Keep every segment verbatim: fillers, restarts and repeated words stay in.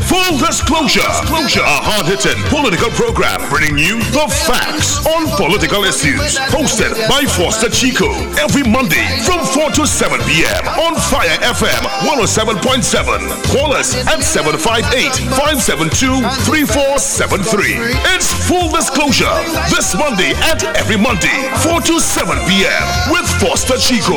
Full Disclosure, Disclosure, a hard-hitting political program bringing you the facts on political issues. Hosted by Foster Chico every Monday from four to seven p.m. on Fire F M one oh seven point seven. Call us at seven five eight, five seven two, three four seven three. It's Full Disclosure this Monday and every Monday, four to seven p.m. with Foster Chico.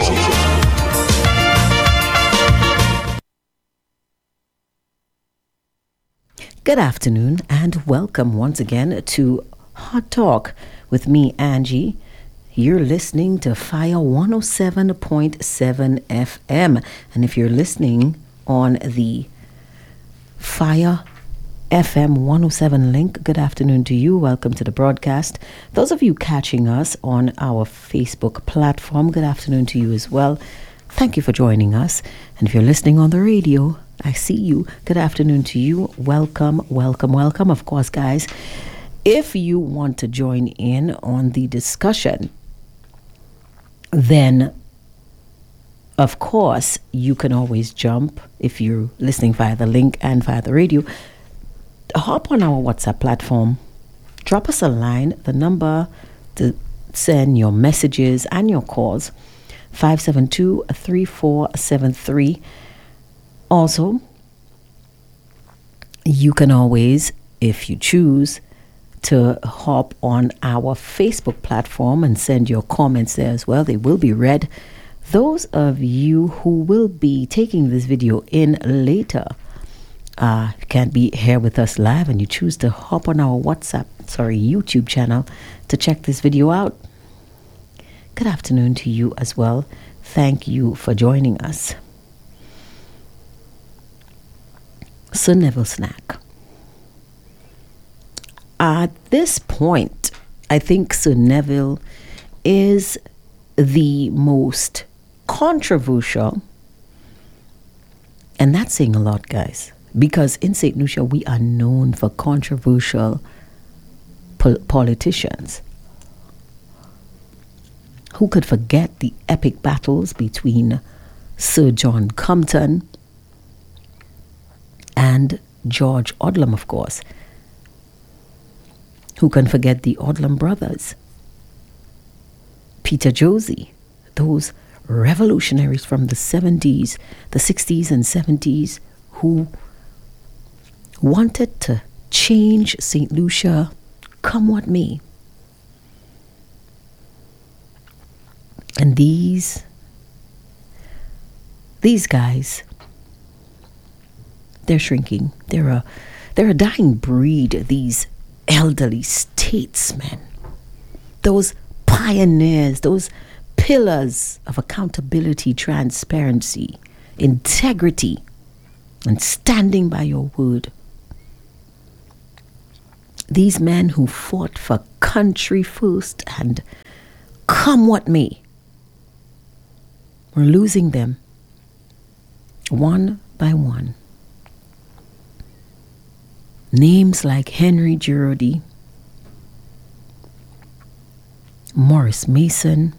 Good afternoon and welcome once again to Hot Talk with me, Angie. You're listening to Fire one oh seven point seven F M. And if you're listening on the Fire F M one oh seven link, good afternoon to you. Welcome to the broadcast. Those of you catching us on our Facebook platform, good afternoon to you as well. Thank you for joining us. And if you're listening on the radio, I see you. Good afternoon to you. Welcome, welcome, welcome. Of course, guys, if you want to join in on the discussion, then of course you can always jump if you're listening via the link and via the radio. Hop on our WhatsApp platform. Drop us a line. The number to send your messages and your calls, five seven two, three four seven three. Also, you can always, if you choose, to hop on our Facebook platform and send your comments there as well. They will be read. Those of you who will be taking this video in later, uh, can't be here with us live and you choose to hop on our WhatsApp, sorry, YouTube channel to check this video out. Good afternoon to you as well. Thank you for joining us. Sir Neville Snack. At this point, I think Sir Neville is the most controversial, and that's saying a lot, guys, because in Saint Lucia we are known for controversial pol- politicians. Who could forget the epic battles between Sir John Compton and George Odlum, of course? Who can forget the Odlum brothers? Peter Josey, those revolutionaries from the seventies, the sixties and seventies who wanted to change Saint Lucia come what may. And these, these guys, they're shrinking. They're a, they're a dying breed, these elderly statesmen. Those pioneers, those pillars of accountability, transparency, integrity, and standing by your word. These men who fought for country first and come what may. We're losing them one by one. Names like Henry Girardi, Morris Mason,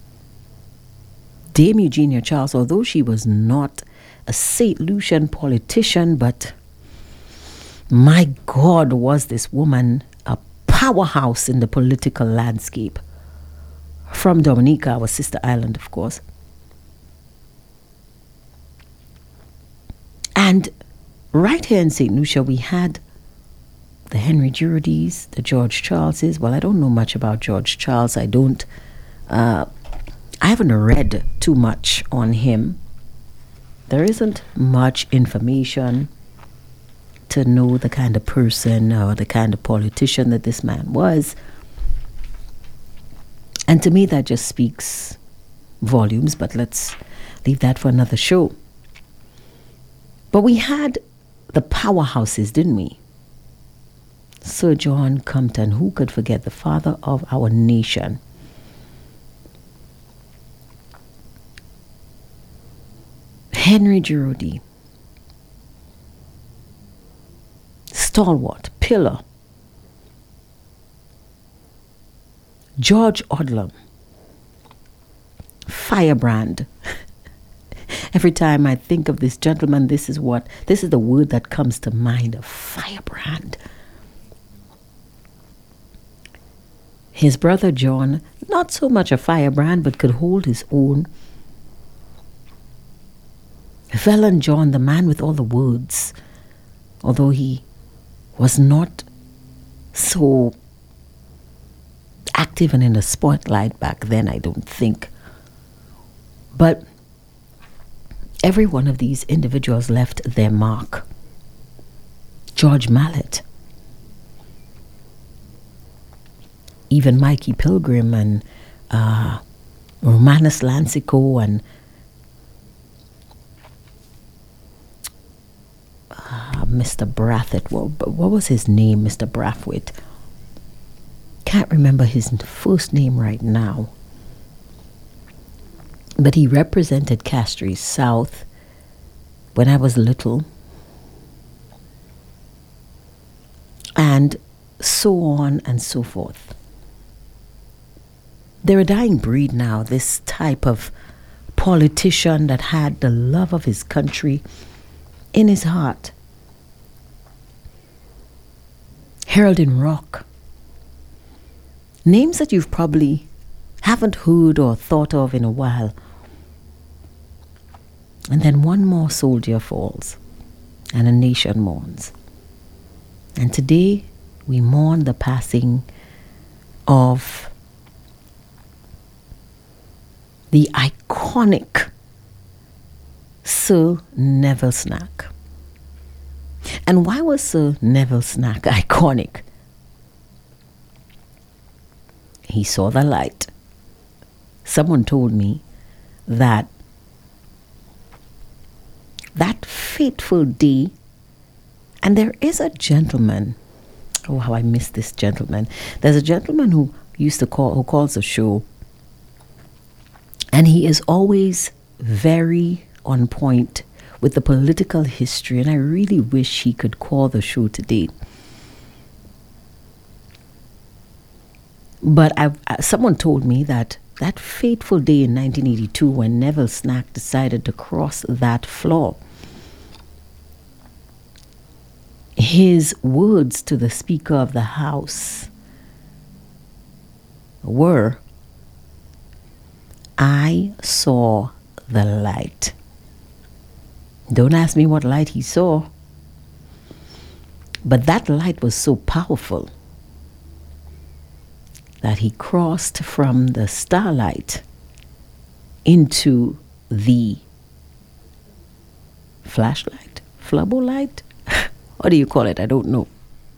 Dame Eugenia Charles, although she was not a Saint Lucian politician, but my God, was this woman a powerhouse in the political landscape. From Dominica, our sister island, of course. And right here in Saint Lucia, we had the Henry Girardis, the George Charleses. Well, I don't know much about George Charles. I don't, uh, I haven't read too much on him. There isn't much information to know the kind of person or the kind of politician that this man was. And to me, that just speaks volumes, but let's leave that for another show. But we had the powerhouses, didn't we? Sir John Compton, who could forget, the father of our nation? Henry Girardi, stalwart, pillar. George Odlum, firebrand. Every time I think of this gentleman, this is what, this is the word that comes to mind, a firebrand. His brother John, not so much a firebrand, but could hold his own. Felon John, the man with all the words, although he was not so active and in the spotlight back then, I don't think. But every one of these individuals left their mark. George Mallet, even Mikey Pilgrim and uh, Romanus Lancico and uh, Mister Brathwaite. What, what was his name, Mister Brathwaite? Can't remember his first name right now. But he represented Castries South when I was little. And so on and so forth. They're a dying breed now, this type of politician that had the love of his country in his heart. Heraldin Rock. Names that you've probably haven't heard or thought of in a while. And then one more soldier falls and a nation mourns. And today we mourn the passing of the iconic Sir Neville Snack. And why was Sir Neville Snack iconic? He saw the light. Someone told me that that fateful day, and there is a gentleman, oh how I miss this gentleman. There's a gentleman who used to call, who calls a show, and he is always very on point with the political history, and I really wish he could call the show today. But I, someone told me that that fateful day in nineteen eighty-two when Neville Snack decided to cross that floor, his words to the Speaker of the House were, "I saw the light." Don't ask me what light he saw, but that light was so powerful that he crossed from the starlight into the flashlight, flubbo light. What do you call it? I don't know.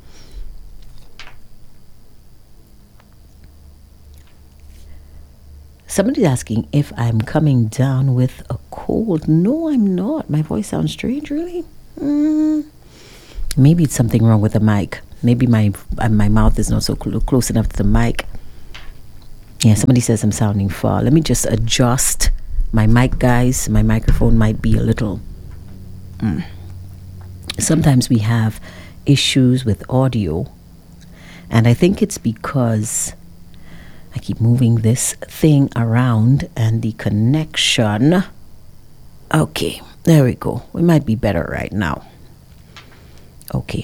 Somebody's asking if I'm coming down with a cold. No, I'm not. My voice sounds strange, really. Mm. Maybe it's something wrong with the mic. Maybe my my mouth is not so cl- close enough to the mic. Yeah, somebody says I'm sounding far. Let me just adjust my mic, guys. My microphone might be a little... Mm. Sometimes we have issues with audio, and I think it's because I keep moving this thing around and the connection. Okay, there we go. We might be better right now. Okay.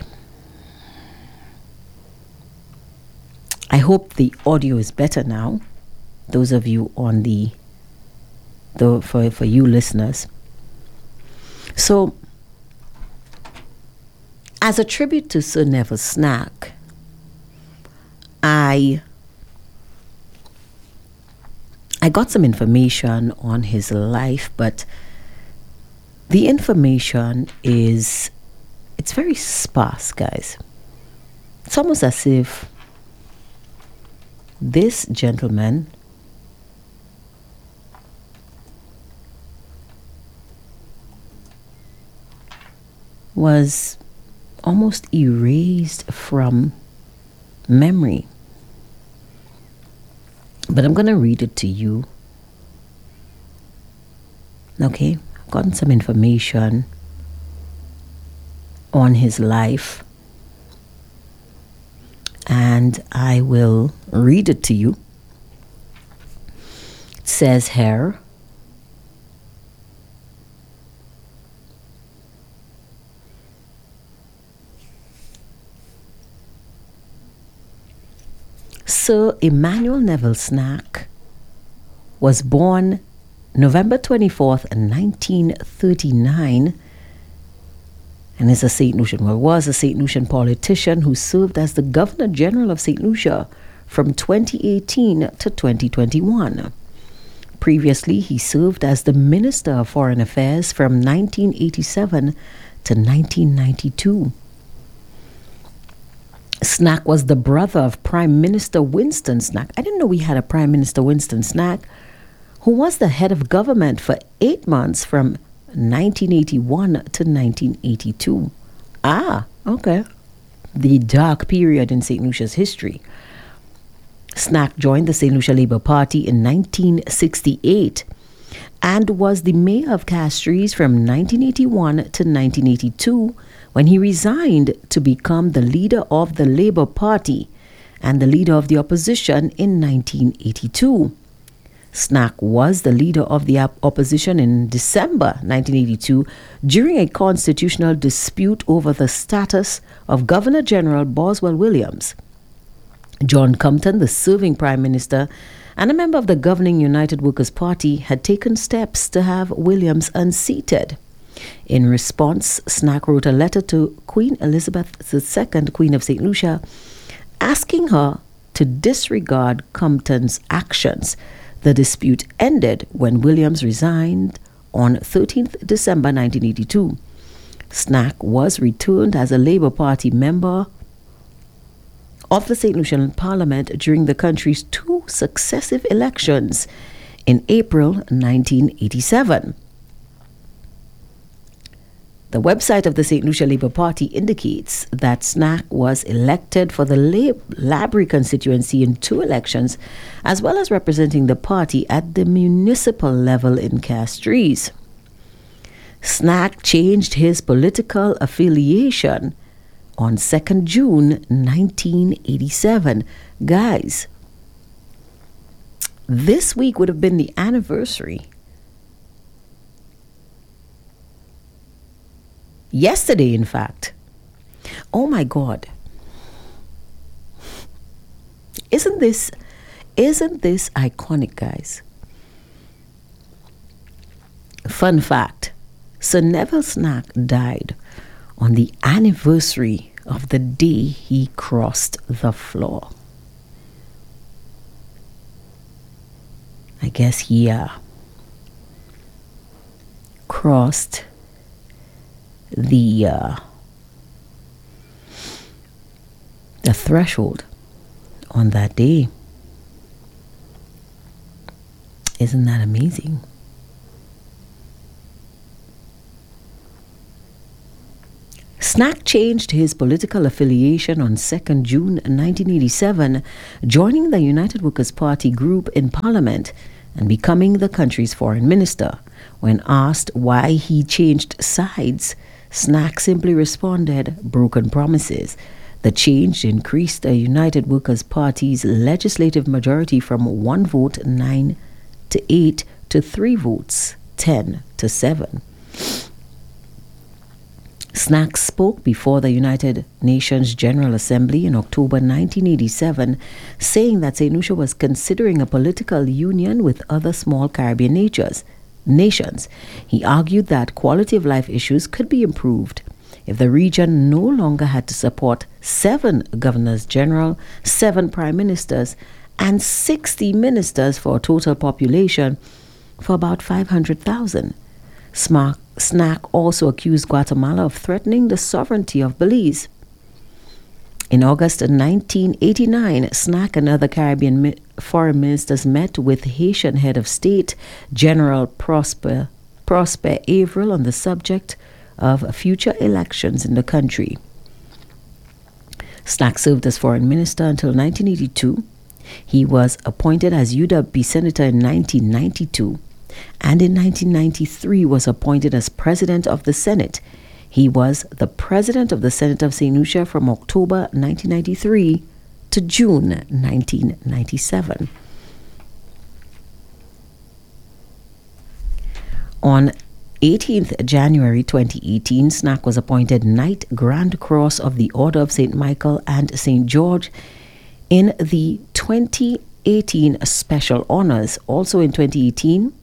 I hope the audio is better now. Those of you on the, the for, for you listeners. So, as a tribute to Sir Neville Snack, I I got some information on his life, but the information is, it's very sparse, guys. It's almost as if this gentleman was almost erased from memory. But I'm going to read it to you. Okay, I've gotten some information on his life, and I will read it to you. It says here, Sir Emmanuel Neville Snack was born November twenty-fourth, nineteen thirty-nine, and is a Saint Lucian, well, was a Saint Lucian politician who served as the Governor General of Saint Lucia from twenty eighteen to twenty twenty-one. Previously, he served as the Minister of Foreign Affairs from nineteen eighty-seven to nineteen ninety-two. Snack was the brother of Prime Minister Winston Snack. I didn't know we had a Prime Minister Winston Snack, who was the head of government for eight months from nineteen eighty-one to nineteen eighty-two. Ah, okay. The dark period in Saint Lucia's history. Snack joined the Saint Lucia Labour Party in nineteen sixty-eight and was the mayor of Castries from nineteen eighty-one to nineteen eighty-two, when he resigned to become the leader of the Labour Party and the leader of the opposition in nineteen eighty-two. Snack was the leader of the opposition in December nineteen eighty-two during a constitutional dispute over the status of Governor General Boswell Williams. John Compton, the serving Prime Minister and a member of the governing United Workers' Party, had taken steps to have Williams unseated. In response, Snack wrote a letter to Queen Elizabeth the Second, Queen of Saint Lucia, asking her to disregard Compton's actions. The dispute ended when Williams resigned on thirteenth December nineteen eighty-two. Snack was returned as a Labour Party member of the Saint Lucian Parliament during the country's two successive elections in April nineteen eighty-seven. The website of the Saint Lucia Labour Party indicates that Snack was elected for the Labrie constituency in two elections, as well as representing the party at the municipal level in Castries. Snack changed his political affiliation on second June nineteen eighty-seven. Guys, this week would have been the anniversary. Yesterday, in fact. Oh my God. Isn't this, isn't this iconic, guys? Fun fact, Sir Neville Snack died on the anniversary of the day he crossed the floor. I guess he uh, crossed the uh, the threshold on that day. Isn't that amazing? Snack changed his political affiliation on second June nineteen eighty-seven, joining the United Workers' Party group in Parliament and becoming the country's foreign minister. When asked why he changed sides, Snack simply responded, broken promises. The change increased the United Workers' Party's legislative majority from one vote, nine to eight, to three votes, ten to seven. Snack spoke before the United Nations General Assembly in October nineteen eighty-seven, saying that Saint Lucia was considering a political union with other small Caribbean natures. nations. He argued that quality of life issues could be improved if the region no longer had to support seven governors general, seven prime ministers, and sixty ministers for a total population for about five hundred thousand. Snack also accused Guatemala of threatening the sovereignty of Belize. In August nineteen eighty-nine, Snack and other Caribbean mi- foreign ministers met with Haitian head of state, General Prosper, Prosper Avril, on the subject of future elections in the country. Snack served as foreign minister until nineteen eighty-two. He was appointed as U W P senator in nineteen ninety-two, and in nineteen ninety-three was appointed as president of the Senate. He was the president of the Senate of Saint Lucia from October nineteen ninety-three to June nineteen ninety-seven. On eighteenth January twenty eighteen, Snack was appointed Knight Grand Cross of the Order of Saint Michael and Saint George In the twenty eighteen special honors, also in twenty eighteen,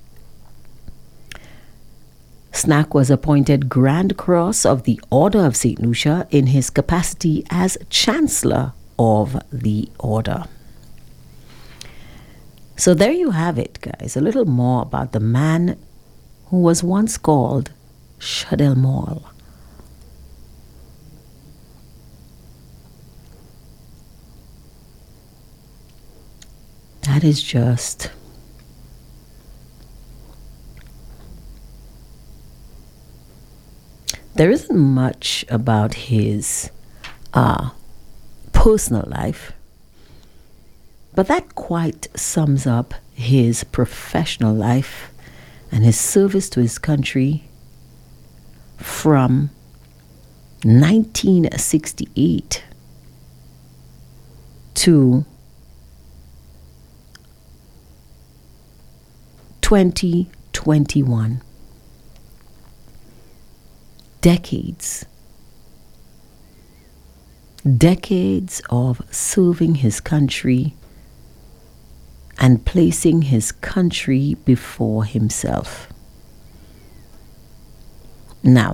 Snack was appointed Grand Cross of the Order of Saint Lucia in his capacity as Chancellor of the Order. So there you have it, guys. A little more about the man who was once called Shadel Mall. That is just there isn't much about his uh, personal life, but that quite sums up his professional life and his service to his country from nineteen sixty-eight to twenty twenty-one. Decades. Decades of serving his country and placing his country before himself. Now,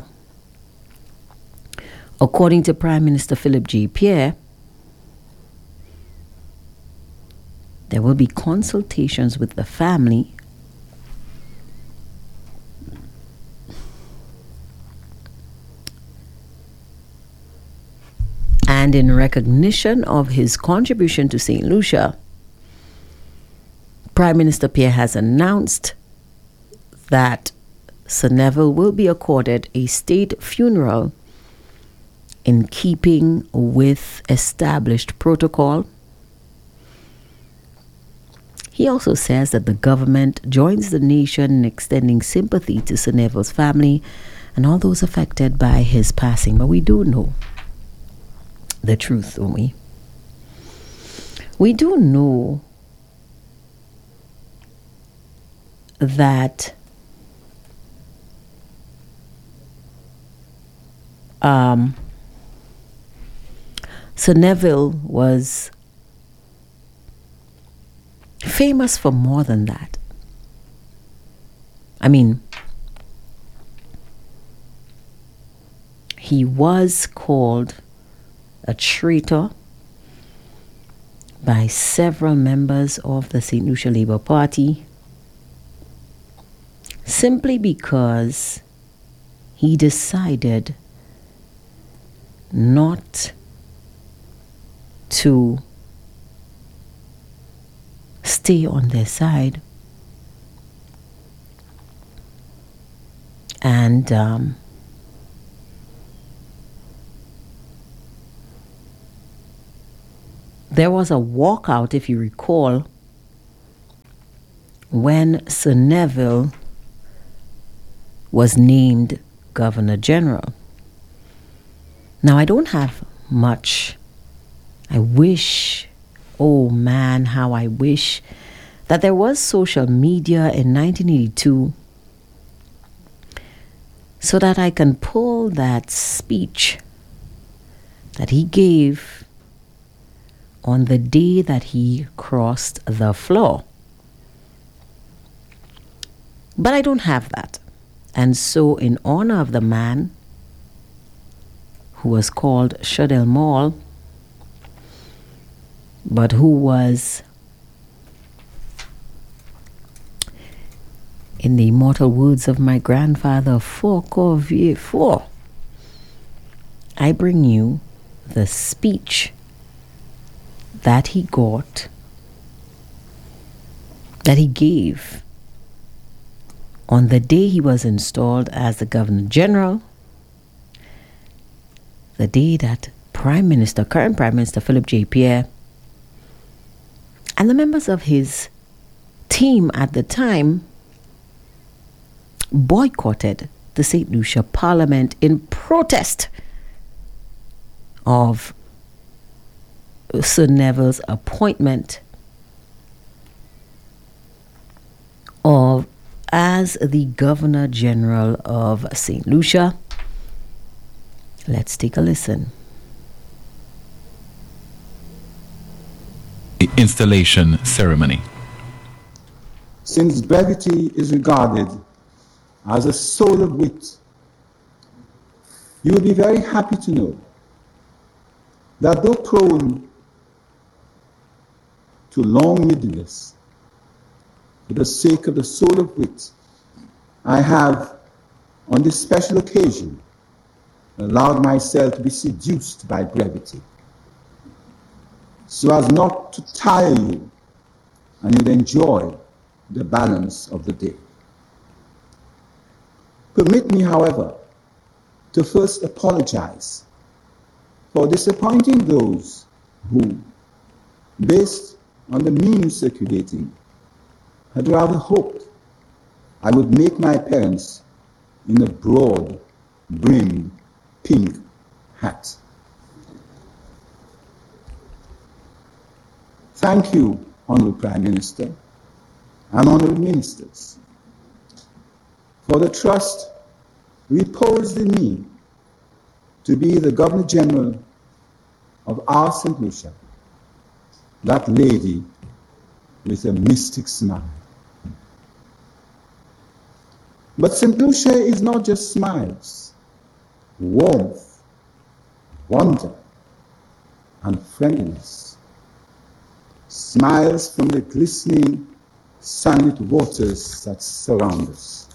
according to Prime Minister Philip J. Pierre, there will be consultations with the family and in recognition of his contribution to Saint Lucia, Prime Minister Pierre has announced that Sir Neville will be accorded a state funeral in keeping with established protocol. He also says that the government joins the nation in extending sympathy to Sir Neville's family and all those affected by his passing. But we do know the truth, don't we? We do know that um, Sir Neville was famous for more than that. I mean, he was called a traitor by several members of the Saint Lucia Labour Party simply because he decided not to stay on their side and um, there was a walkout, if you recall, when Sir Neville was named Governor General. Now, I don't have much. I wish, oh man, how I wish that there was social media in nineteen eighty-two so that I can pull that speech that he gave on the day that he crossed the floor. But I don't have that. And so in honor of the man who was called Shadel Mall, but who was, in the immortal words of my grandfather, Fort Corvier Fort, I bring you the speech that he got, that he gave on the day he was installed as the Governor General, the day that Prime Minister, current Prime Minister Philip J. Pierre, and the members of his team at the time boycotted the Saint Lucia Parliament in protest of Sir Neville's appointment of as the Governor General of Saint Lucia. Let's take a listen. installation ceremony. Since brevity is regarded as a soul of wit, you will be very happy to know that though prone to long-windedness, for the sake of the soul of wit, I have, on this special occasion, allowed myself to be seduced by brevity, so as not to tire you and you'd enjoy the balance of the day. Permit me, however, to first apologize for disappointing those who, based on the memes circulating, had rather hoped I would make my appearance in a broad-brimmed pink hat. Thank you, Honorable Prime Minister and Honorable Ministers, for the trust reposed in me to be the Governor General of our Saint Lucia, that lady with a mystic smile. But Saint Lucia is not just smiles, warmth, wonder, and friendliness. Smiles from the glistening, sunlit waters that surround us.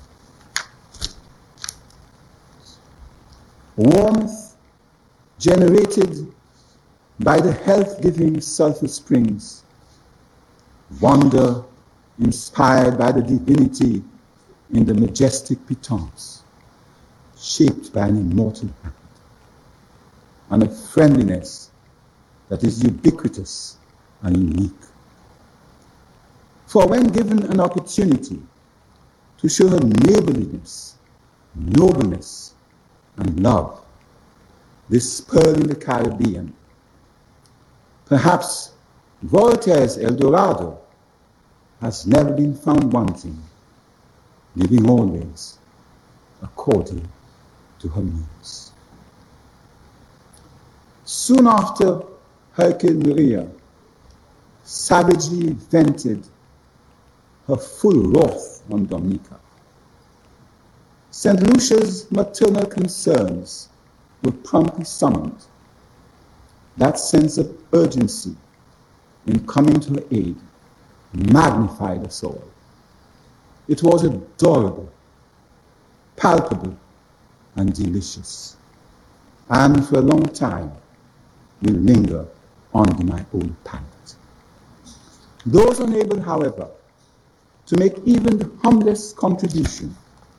Warmth generated by the health-giving sulfur springs. Wonder inspired by the divinity in the majestic pitons, shaped by an immortal hand, and a friendliness that is ubiquitous and unique. For when given an opportunity to show her neighborliness, nobleness, and love, this pearl in the Caribbean, perhaps Voltaire's El Dorado, has never been found wanting, living always according to her means. Soon after Hurricane Maria savagely vented her full wrath on Dominica, Saint Lucia's maternal concerns were promptly summoned. That sense of urgency in coming to her aid magnified us all. It was adorable, palpable, and delicious, and for a long time will linger under my own palate. Those unable, however, to make even the humblest contribution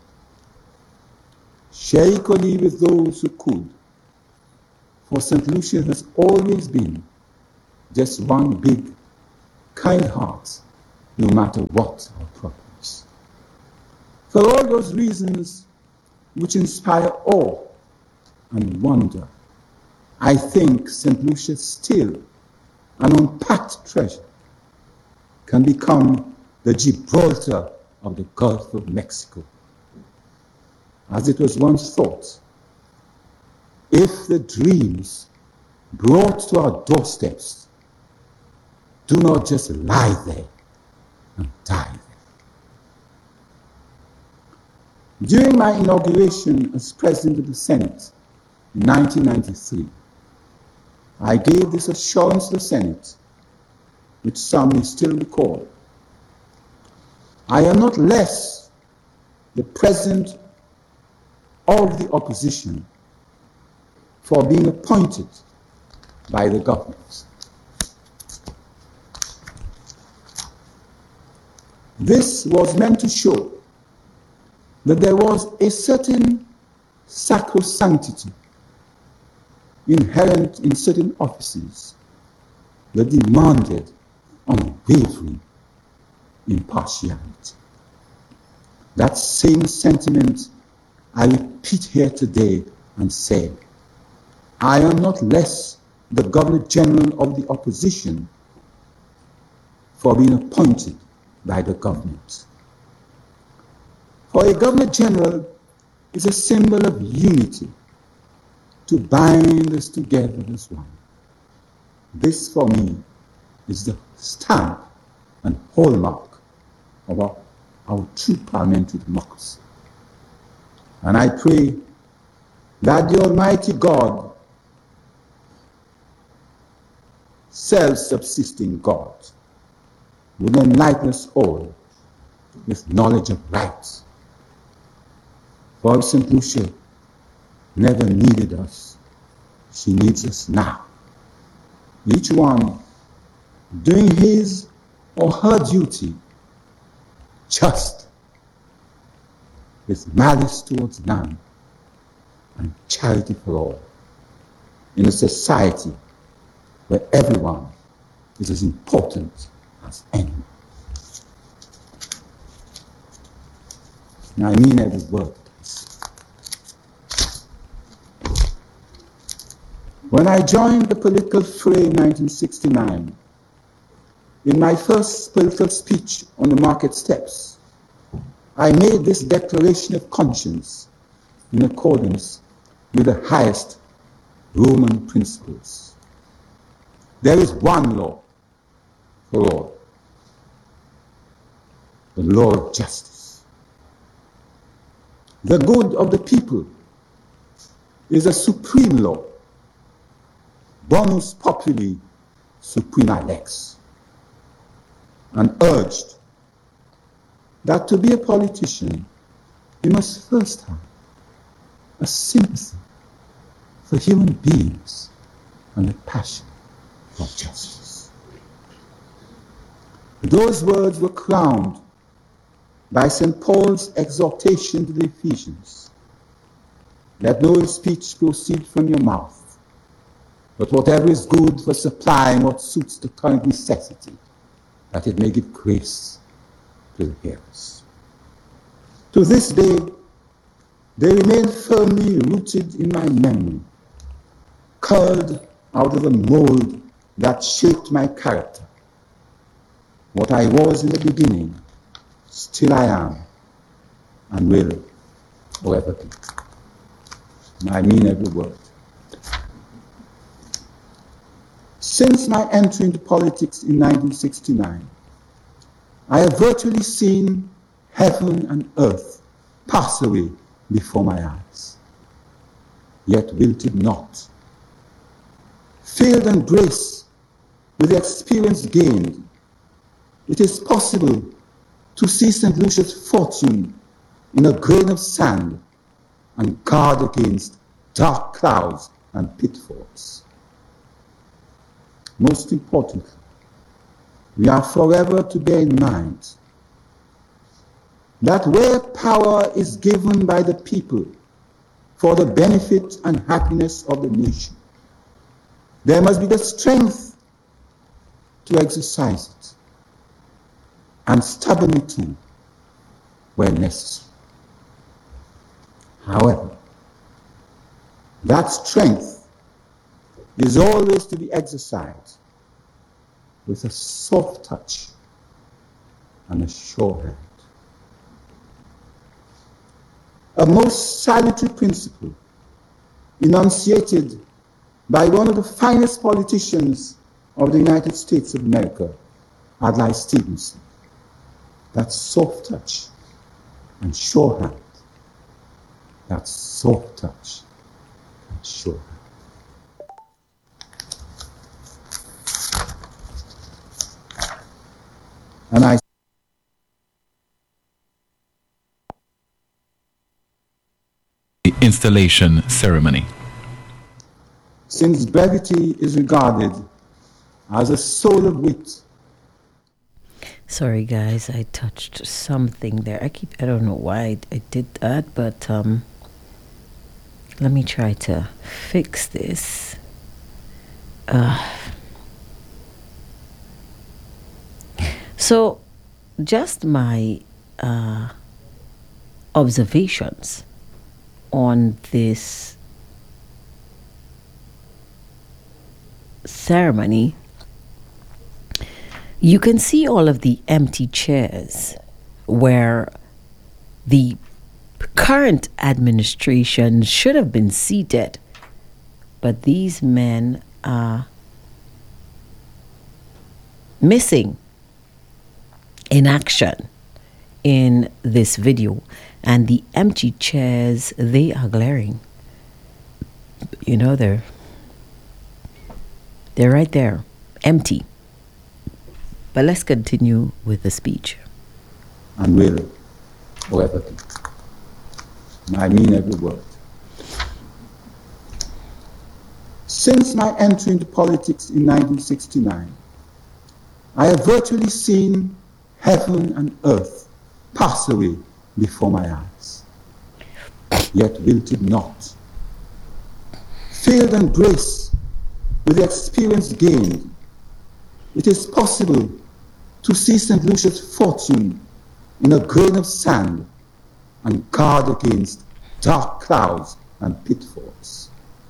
share equally with those who could, for Saint Lucia has always been just one big, kind heart, no matter what our problems. For all those reasons which inspire awe and wonder, I think Saint Lucia still, an unpacked treasure, can become the Gibraltar of the Gulf of Mexico. As it was once thought, if the dreams brought to our doorsteps do not just lie there and die there. During my inauguration as President of the Senate in nineteen ninety-three, I gave this assurance to the Senate, which some may still recall. I am not less the President of the opposition for being appointed by the government. This was meant to show that there was a certain sacrosanctity inherent in certain offices that demanded unwavering impartiality. That same sentiment I repeat here today and say, I am not less the Governor General of the opposition for being appointed by the government. For a Governor General is a symbol of unity, to bind us together as one. This for me is the stamp and hallmark of our, our true parliamentary democracy. And I pray that the Almighty God, self-subsisting God, would enlighten us all with knowledge of rights. For Saint Lucia never needed us. She needs us now. Each one doing his or her duty just, with malice towards none, and charity for all, in a society where everyone is as important as anyone. And I mean every word. When I joined the political fray in nineteen sixty-nine, in my first political speech on the market steps, I made this declaration of conscience in accordance with the highest Roman principles. There is one law for all, the law of justice. The good of the people is a supreme law, bonus populi suprema lex, and urged that to be a politician, you must first have a sympathy for human beings and a passion for justice. Those words were crowned by Saint Paul's exhortation to the Ephesians: let no speech proceed from your mouth, but whatever is good for supplying what suits the current necessity, that it may give grace to the hearers. To this day, they remain firmly rooted in my memory, curled out of the mold that shaped my character. What I was in the beginning, still I am, and will forever be. And I mean every word. Since my entry into politics in nineteen sixty-nine, I have virtually seen heaven and earth pass away before my eyes, yet wilted not. Filled and graced with the experience gained, it is possible to see Saint Lucia's fortune in a grain of sand and guard against dark clouds and pitfalls. Most importantly, we are forever to bear in mind that where power is given by the people for the benefit and happiness of the nation, there must be the strength to exercise it, and stability where necessary. However, that strength is always to be exercised with a soft touch and a sure hand. A most salutary principle enunciated by one of the finest politicians of the United States of America, Adlai Stevenson, that soft touch and sure hand, that soft touch and sure hand. And I The installation ceremony. Since brevity is regarded as a soul of wit. Sorry guys, I touched something there. I keep I don't know why I, I did that, but um let me try to fix this. Uh So, just my uh, observations on this ceremony, you can see all of the empty chairs where the current administration should have been seated, but these men are missing in action in this video, and the empty chairs, they are glaring. You know, they're they're right there, empty. But let's continue with the speech. And will forever be. I mean every word. Since my entry into politics in nineteen sixty-nine, I have virtually seen heaven and earth pass away before my eyes. Yet wilted not. Filled and braced with the experience gained, it is possible to see Saint Lucia's fortune in a grain of sand and guard against dark clouds and pitfalls.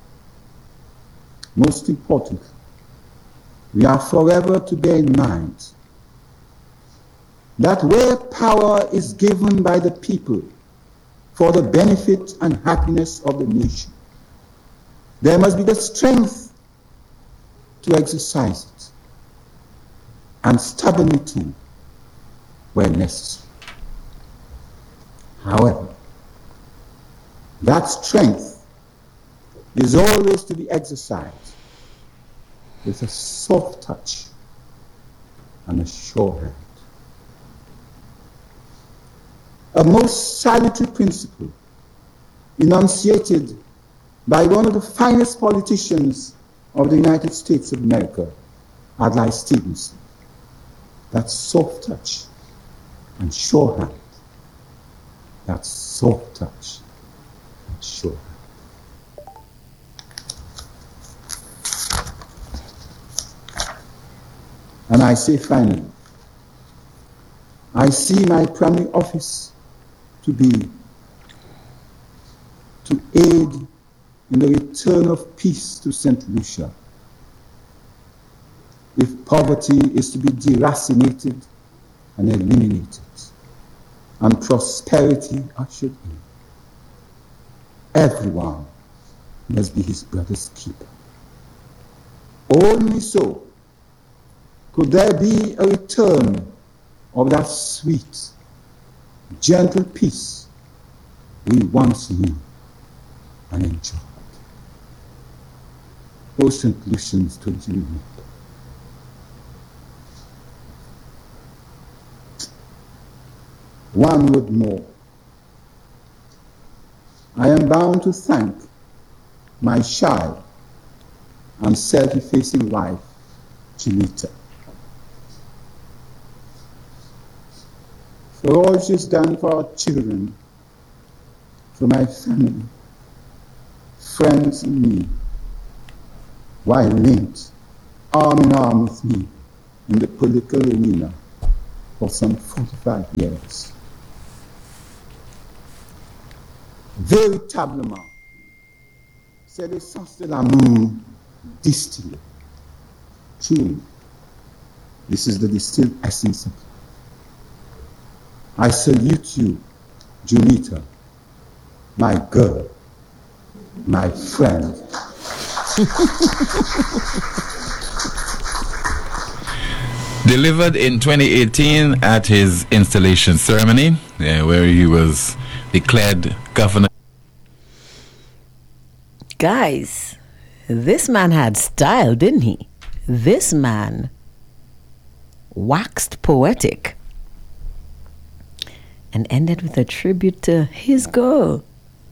Most importantly, we are forever to bear in mind that where power is given by the people for the benefit and happiness of the nation, there must be the strength to exercise it and stability where necessary. However, that strength is always to be exercised with a soft touch and a sure hand. A most salutary principle enunciated by one of the finest politicians of the United States of America, Adlai Stevenson, that soft touch and sure hand, that soft touch and sure hand. And I say finally, I see my primary office to be to aid in the return of peace to Saint Lucia. If poverty is to be deracinated and eliminated, and prosperity ushered in, everyone must be his brother's keeper. Only so could there be a return of that sweet, gentle peace we once knew and enjoyed. O Saint Lucians, don't you remember? One word more. I am bound to thank my shy and self-effacing wife, Junita, for all she's done for our children, for my family, friends and me, while linked arm in arm with me in the political arena for some forty-five years. Véritablement, c'est l'essence de l'amour distillé. Truly, this is the distilled essence of it. I salute you, Junita, my girl, my friend. Delivered in twenty eighteen at his installation ceremony, uh, where he was declared governor. Guys, this man had style, didn't he? This man waxed poetic and ended with a tribute to his girl.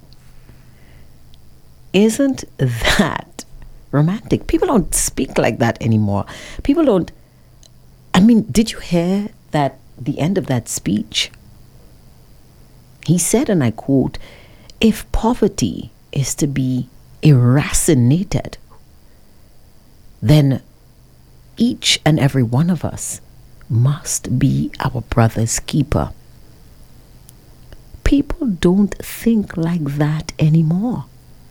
Isn't that romantic? People don't speak like that anymore. People don't. I mean, did you hear that the end of that speech? He said, and I quote, if poverty is to be iracinated, then each and every one of us must be our brother's keeper. People don't think like that anymore.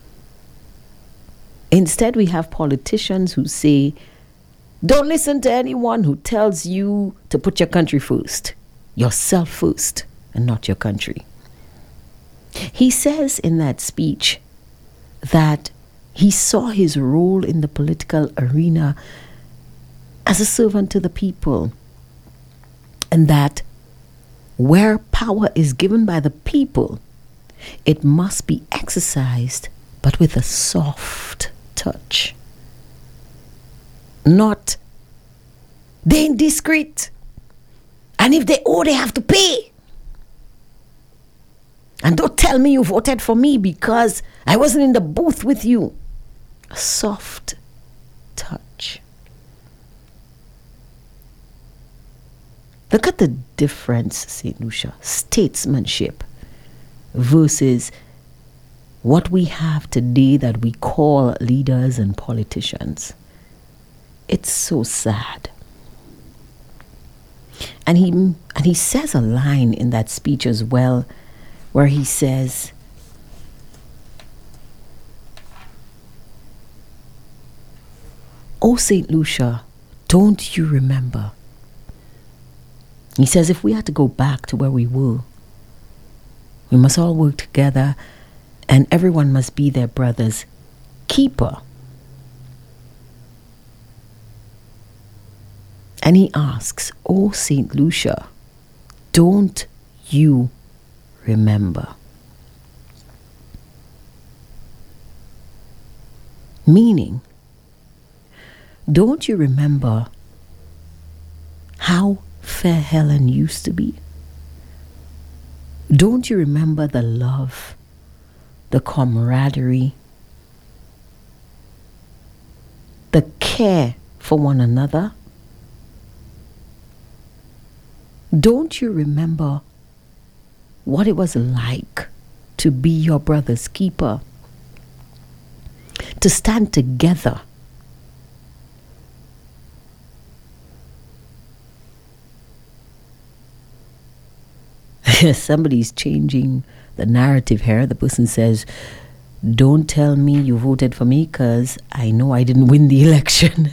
Instead, we have politicians who say, don't listen to anyone who tells you to put your country first, yourself first, and not your country. He says in that speech that he saw his role in the political arena as a servant to the people. And that where power is given by the people, it must be exercised, but with a soft touch. Not, they indiscreet. And if they owe, they have to pay. And don't tell me you voted for me because I wasn't in the booth with you. A soft touch. Look at the difference, Saint Lucia. Statesmanship versus what we have today that we call leaders and politicians. It's so sad. And he and he says a line in that speech as well, where he says, "Oh, Saint Lucia, don't you remember?" He says, if we had to go back to where we were, we must all work together and everyone must be their brother's keeper. And he asks, "Oh, Saint Lucia, don't you remember?" Meaning, don't you remember how Fair Helen used to be? Don't you remember the love, the camaraderie, the care for one another? Don't you remember what it was like to be your brother's keeper? To stand together. Somebody's changing the narrative here. The person says, "Don't tell me you voted for me because I know I didn't win the election."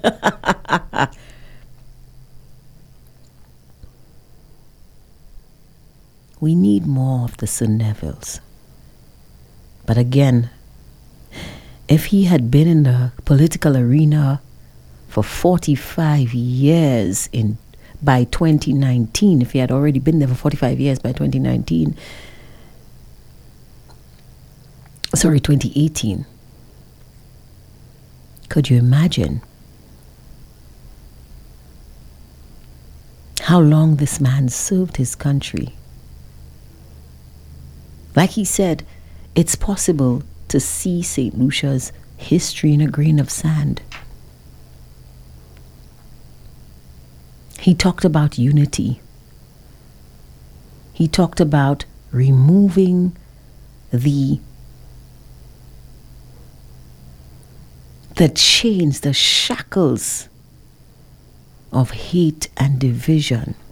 We need more of the Sir Nevilles. But again, if he had been in the political arena for forty-five years in by twenty nineteen, if he had already been there for forty-five years by twenty nineteen, sorry, twenty eighteen, could you imagine how long this man served his country? Like he said, it's possible to see Saint Lucia's history in a grain of sand. He talked about unity. He talked about removing the the chains, the shackles of hate and division.